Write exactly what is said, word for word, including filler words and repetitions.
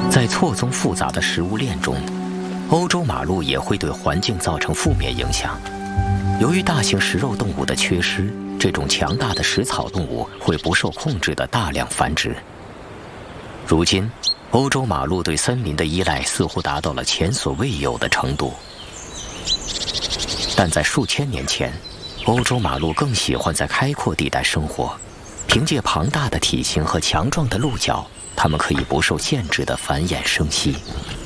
在错综复杂的食物链中，欧洲马鹿也会对环境造成负面影响。由于大型食肉动物的缺失，这种强大的食草动物会不受控制地大量繁殖。如今，欧洲马鹿对森林的依赖似乎达到了前所未有的程度。但在数千年前，欧洲马鹿更喜欢在开阔地带生活，凭借庞大的体型和强壮的鹿角，它们可以不受限制地繁衍生息。